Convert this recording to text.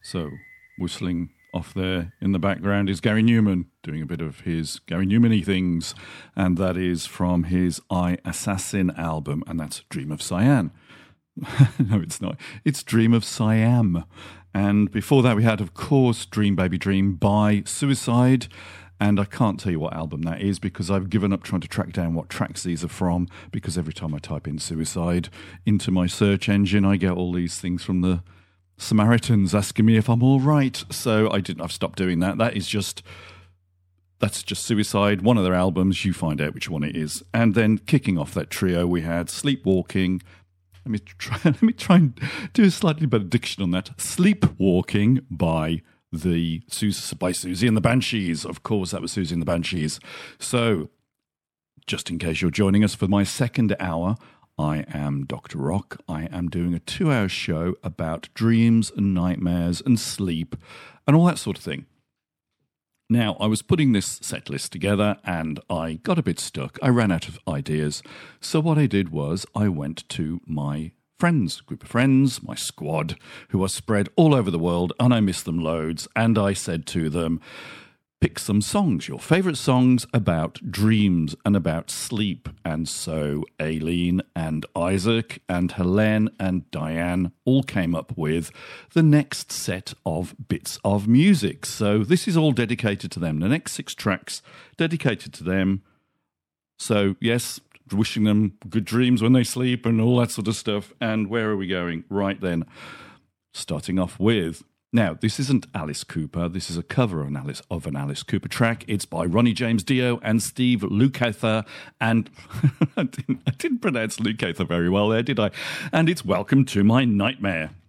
So, whistling off there in the background is Gary Newman doing a bit of his Gary Newman-y things, and that is from his I Assassin album, and that's Dream of Cyan. No, it's not. It's Dream of Siam. And before that we had, of course, Dream Baby Dream by Suicide. And I can't tell you what album that is because I've given up trying to track down what tracks these are from, because every time I type in Suicide into my search engine, I get all these things from the Samaritans asking me if I'm all right. So I've stopped doing that. That's just Suicide, one of their albums. You find out which one it is. And then kicking off that trio, we had Sleepwalking. Let me try and do a slightly better diction on that. Sleepwalking by Siouxsie and the Banshees. Of course, that was Siouxsie and the Banshees. So, just in case you're joining us for my second hour, I am Dr. Rock. I am doing a 2-hour show about dreams and nightmares and sleep and all that sort of thing. Now, I was putting this set list together and I got a bit stuck. I ran out of ideas. So what I did was I went to my group of friends, my squad, who are spread all over the world, and I miss them loads. And I said to them, pick some songs, your favourite songs about dreams and about sleep. And so Aileen and Isaac and Helene and Diane all came up with the next set of bits of music. So this is all dedicated to them. The next 6 tracks dedicated to them. So yes, wishing them good dreams when they sleep and all that sort of stuff. And where are we going? Right then, starting off with... Now, this isn't Alice Cooper. This is a cover of an Alice Cooper track. It's by Ronnie James Dio and Steve Lukather. And I didn't pronounce Lukather very well there, did I? And it's Welcome to My Nightmare.